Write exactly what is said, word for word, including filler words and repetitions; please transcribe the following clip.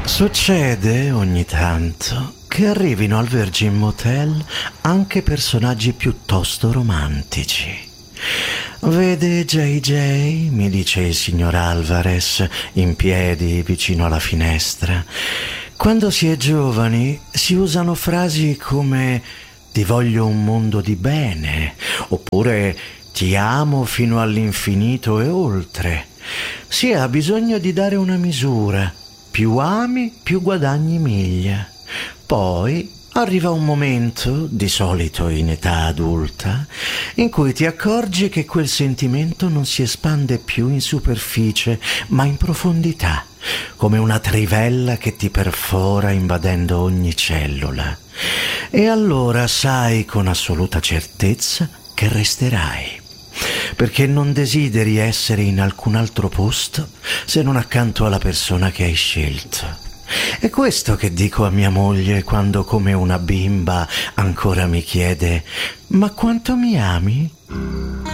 Succede ogni tanto che arrivino al Virgin Motel anche personaggi piuttosto romantici. Vede J J, mi dice il signor Alvarez, in piedi vicino alla finestra. Quando si è giovani si usano frasi come ti voglio un mondo di bene, oppure ti amo fino all'infinito e oltre. Si ha bisogno di dare una misura. Più ami, più guadagni miglia. Poi arriva un momento, di solito in età adulta, in cui ti accorgi che quel sentimento non si espande più in superficie, ma in profondità, come una trivella che ti perfora invadendo ogni cellula. E allora sai con assoluta certezza che resterai, perché non desideri essere in alcun altro posto se non accanto alla persona che hai scelto. È questo che dico a mia moglie quando, come una bimba, ancora mi chiede: ma quanto mi ami?